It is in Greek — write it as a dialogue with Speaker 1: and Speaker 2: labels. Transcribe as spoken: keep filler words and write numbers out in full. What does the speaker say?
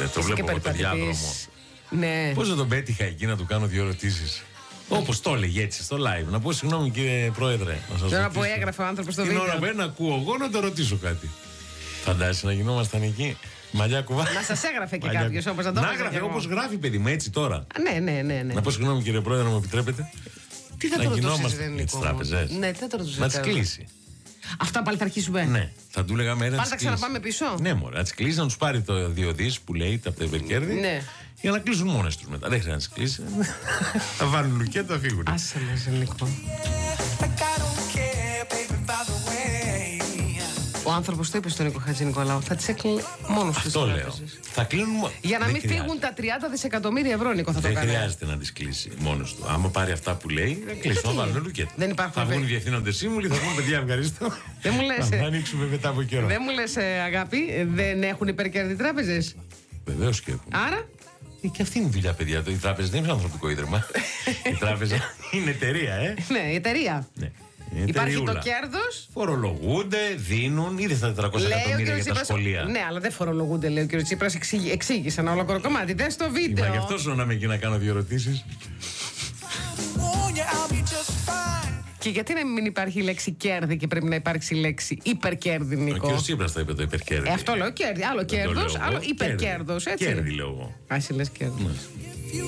Speaker 1: ρε. Το βλέπω από το διάδρομο.
Speaker 2: Ναι.
Speaker 1: Πώς δεν τον πέτυχα εκεί να του κάνω δύο ερωτήσεις. Όπως το έλεγε έτσι στο live. Να πω συγγνώμη κύριε Πρόεδρε.
Speaker 2: Την ώρα που έγραφε ο άνθρωπος στο βίντεο.
Speaker 1: Την ώρα που ένα ακούω εγώ να το ρωτήσω κάτι. Φαντάζεσαι να γινόμασταν εκεί. Μαλλιά κουβά.
Speaker 2: Να σας έγραφε και κάποιος όπως να το
Speaker 1: Να έγραφε όπως γράφει παιδί μου έτσι τώρα.
Speaker 2: Ναι, ναι, ναι, ναι.
Speaker 1: Να πω συγγνώμη κύριε Πρόεδρε, να μου επιτρέπετε.
Speaker 2: Τι θα το ρωτήσεις
Speaker 1: με τις τράπεζες.
Speaker 2: Ναι, τι θα το ρωτήσεις.
Speaker 1: Να τις κλείσει.
Speaker 2: Αυτά πάλι θα αρχίσουμε.
Speaker 1: Ναι, θα του λέγαμε ένα.
Speaker 2: Πάλι θα ξαναπάμε πίσω.
Speaker 1: Ναι, μωρέ, να τις κλείσει, να τους πάρει το δύο δις που λέει από τα υπερκέρδη.
Speaker 2: Ναι.
Speaker 1: Για να κλείσουν μόνες τους μετά. Δεν χρειάζεται να τις κλείσει. Θα βάλουν λουκέτο, θα φύγουν.
Speaker 2: Άσε μας, Νίκο. Ο άνθρωπος το είπε στον Νίκο Χατζηνικολάου. Θα τις έκλεινε μόνος τους.
Speaker 1: Αυτό λέω. Θα κλείνουν.
Speaker 2: Για να μην φύγουν τα τριάντα δισεκατομμύρια ευρώ, Νίκο, θα το κάνει.
Speaker 1: Δεν χρειάζεται να τις κλείσει μόνος του. Άμα πάρει αυτά που λέει, θα κλείσουν. Θα βάλουν λουκέτο.
Speaker 2: Δεν υπάρχουν.
Speaker 1: Θα βγουν οι διευθύνοντες σύμβουλοι, θα βγουν παιδιά, ευχαριστώ.
Speaker 2: Δεν μου λες.
Speaker 1: Θα ανοίξουμε μετά από καιρό.
Speaker 2: Δεν μου λες, αγάπη, δεν έχουν υπερκέρδη τράπεζες.
Speaker 1: Βεβαίως και έχουν.
Speaker 2: Άρα.
Speaker 1: Και αυτή είναι η δουλειά, παιδιά. Η τράπεζα δεν είναι ανθρωπικό ίδρυμα. Η τράπεζα είναι εταιρεία, ε.
Speaker 2: Ναι, η εταιρεία.
Speaker 1: Ναι.
Speaker 2: Υπάρχει το κέρδος.
Speaker 1: Φορολογούνται, δίνουν, είδε τα τετρακόσια εκατομμύρια για τα σχολεία.
Speaker 2: Ναι, αλλά δεν φορολογούνται, λέει ο κ. Τσίπρας. Εξήγησε ένα ολόκληρο κομμάτι. Δες στο βίντεο.
Speaker 1: Μα γι' αυτό σου να είμαι εκεί να κάνω δύο ερωτήσεις.
Speaker 2: Και γιατί να μην υπάρχει η λέξη κέρδη και πρέπει να υπάρξει η λέξη υπερκέρδη, Νίκο.
Speaker 1: Ο κ. Τσίπρας θα είπε το υπερκέρδη.
Speaker 2: Ε, αυτό λέω κέρδη. Άλλο κέρδος, άλλο υπερκέρδος.
Speaker 1: Κέρδη λέω εγώ.
Speaker 2: Άσυ λες κέρδη.